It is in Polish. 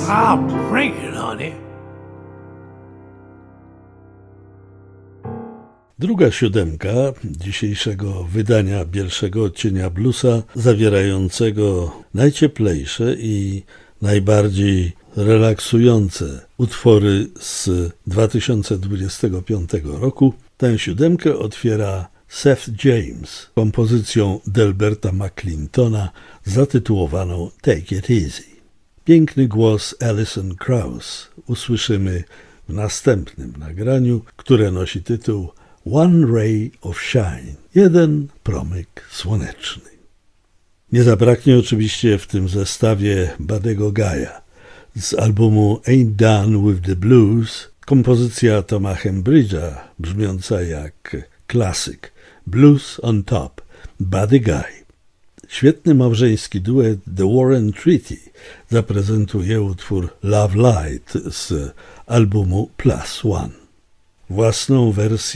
I'll bring it, honey. Druga siódemka dzisiejszego wydania Bielszego Odcienia Bluesa, zawierającego najcieplejsze i najbardziej relaksujące utwory z 2025 roku. Tę siódemkę otwiera Seth James kompozycją Delberta McClintona zatytułowaną Take It Easy. Piękny głos Alison Krauss usłyszymy w następnym nagraniu, które nosi tytuł One Ray of Shine, jeden promyk słoneczny. Nie zabraknie oczywiście w tym zestawie Buddy'ego Guy'a z albumu Ain't Done With The Blues kompozycja Toma Hembridge'a brzmiąca jak klasyk Blues on Top, Buddy Guy. Świetny małżeński duet The Warren Treaty zaprezentuje utwór Love Light z albumu Plus One. Własną wersję